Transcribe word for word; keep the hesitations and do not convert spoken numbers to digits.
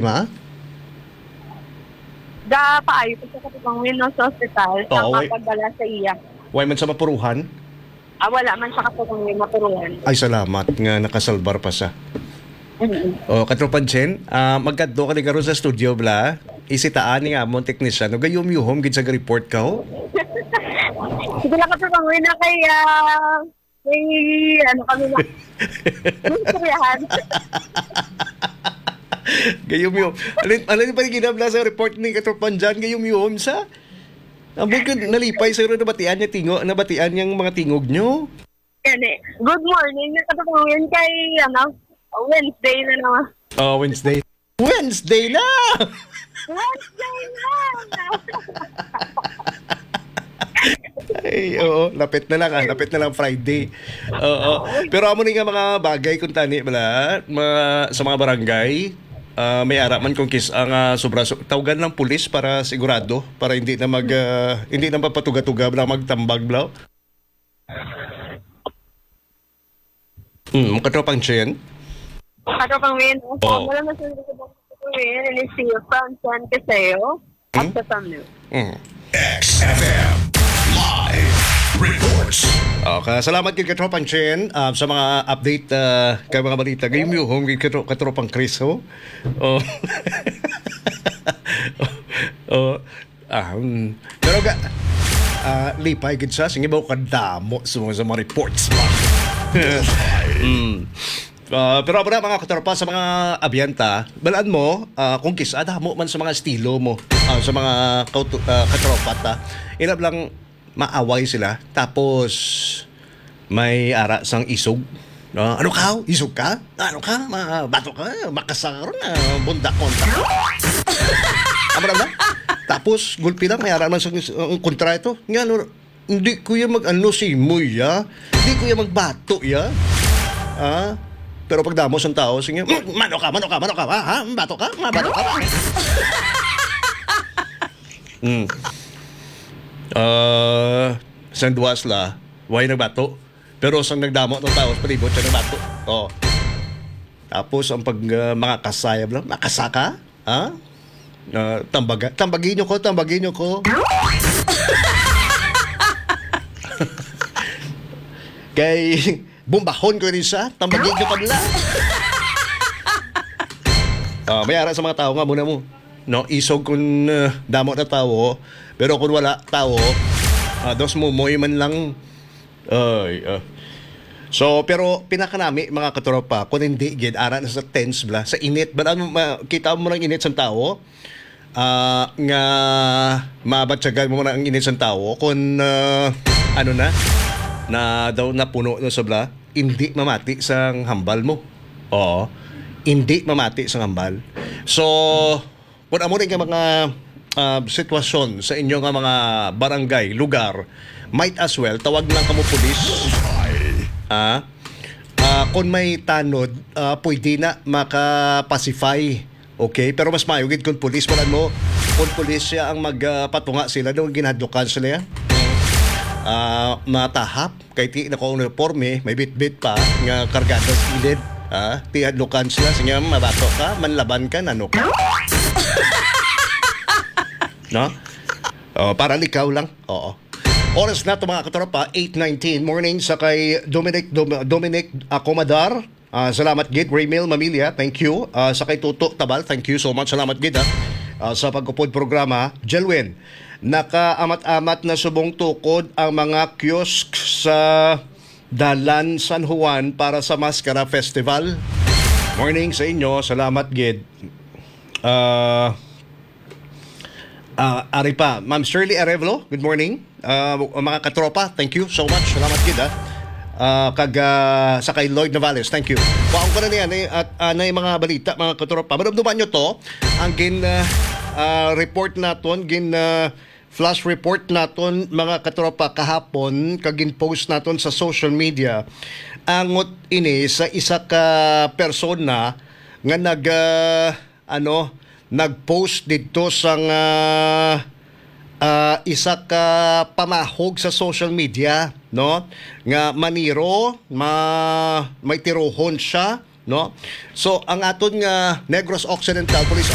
problema? Da paayo ko sa katupangin no sa ospital sa Oo, wait. pagdala sa iya. Way man sa mapuruhan? Ah, wala man sa katupangin maturuan. Ay, salamat nga nakasalbar pa sa. Mm-hmm. O, katropan Chen, uh, magkadto ka ni karon sa studio, bla. Isitaan ni nga among teknisyan. No, gayom yuhom, gid sa report ka, ho? Sige lang katupangin na kay, ah, kay, ano kami na, istoryahan. Gayom yuhom. Alin, alin pa rin ginabla sa report ni katropan dyan, gayom yuhom sa... Ang bukod nalipay sa iro nabatian niya tingo, nabatian niyang mga tingog nyo. Yan eh. Good morning na katupangin kay, ano, Wednesday na naman. Oh, Wednesday. Wednesday na! Wednesday na! Ay, oo, lapit na lang ah, lapit na lang Friday. Oo. Pero amo ni nga mga bagay kung tani bala, mga, sa mga barangay, uh, may ara man kung kis ang uh, sobra so, tawagan ng pulis para sigurado para hindi na mag uh, hindi na papatuga-tuga bala magtambag bala. Hmm, katropang Chen. Katupangin, Oo. ako lang na sa katupangin, ini si Francine Caseo, at sa Samuel. Hmm. X F M Live Reports. Okay, salamat kay katropang Chen uh, sa mga update uh, kay mga balita. Gayum yung home kay katro, katropang Chris, ho? Oh. oh. Ah, um, pero ga, uh, lipay gid sa sige ba kadamo sa mga, sa mga reports ba. mm. Uh, pero abra mga katropa sa mga abyanta, balaan mo uh, kung kisada mo man sa mga estilo mo uh, sa mga kautu- uh, katropa ta. Ilab lang maaway sila tapos may ara sang isog. Uh, ano ka? Isog ka? Ano ka? Ma- bato ka? Makasar na bunda kontra. Abra ba? Tapos gulpi lang may ara man sang uh, kontra ito. Nga no, hindi ko ya mag-ano si Moy ya. Hindi ko ya magbato ya. Ah, pero pag damos ang tao, sige, "Mm, mano ka, mano ka, mano ka, ha? ha? Bato ka? Mabato ka? Hmm. Uh, sang duwas la, way nagbato. Pero sang nagdamo ng tao, palibot siya nagbato. Oh. Tapos ang pag uh, mga kasayab lang, makasaka? Ha? Uh, tambaga, tambagin nyo ko, tambagin nyo ko. Kay bumbahon ko rin siya, tambagin nyo pa nila. Uh, may ara sa mga tao nga muna mo. No, isog kung uh, damo na tao, pero kung wala tao, uh, dos mo moy man lang. Ay, uh. So, pero pinakanami mga katropa, kung hindi gid ara na sa tense bla, sa init, ba ano kita mo lang init sa tao? Uh, nga mabatsagan mo na ang init sa tao kung uh, ano na na daw na puno na sa bla, hindi mamati sang hambal mo. Oo. Hindi mamati sang hambal. So, kung amo rin ka mga uh, sitwasyon sa inyong nga mga barangay, lugar, might as well, tawag lang kamo pulis. Ah, uh, kung may tanod, uh, pwede na makapacify. Okay? Pero mas mayugid kung pulis, wala mo, kung pulis siya ang magpatunga uh, sila, doon ginadlokan sila yan. Uh, matahap kay ti na ko uniforme may bit-bit pa nga kargado sa ilid ah ti hadlokan sila sinya mabato ka manlaban ka nano ka no oh, para likaw lang oo oras na to mga katropa eight nineteen morning sa kay Dominic Dom, Dominic Acomadar uh, salamat gid Raymil Mamilya thank you uh, sa kay Tuto Tabal thank you so much salamat gid uh, sa pagupod programa Jelwin. Nakaamat-amat na subong tukod ang mga kiosk sa Dalan San Juan para sa Mascara Festival. Morning sa inyo. Salamat, Gid. Uh, uh, ari pa, Ma'am Shirley Arevalo, good morning. Uh, mga katropa, thank you so much. Salamat, Gid. Ha? Uh, kag uh, sa kay Lloyd Navales, thank you. Waong ko na niyan eh, at uh, na yung mga balita, mga katropa. Manumduman nyo to, ang gin... Uh, Uh, report naton gin uh, flash report naton mga katropa kahapon kagin post naton sa social media angot ini sa isa ka persona nga nag uh, ano nagpost dito sang uh, uh, isa ka pamahog sa social media no nga maniro ma may tirohon siya no so ang aton nga Negros Occidental Police